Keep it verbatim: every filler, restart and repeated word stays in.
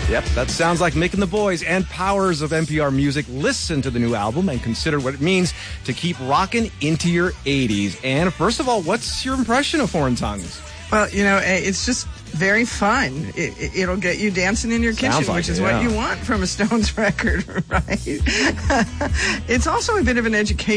Yep, that sounds like Mick and the Boys and powers of N P R Music. Listen to the new album and consider what it means to keep rocking into your eighties. And first of all, what's your impression of Foreign Tongues? Well, you know, it's just very fun. It, it'll get you dancing in your Sounds kitchen, like which it, is yeah. what you want from a Stones record, right? It's also a bit of an education.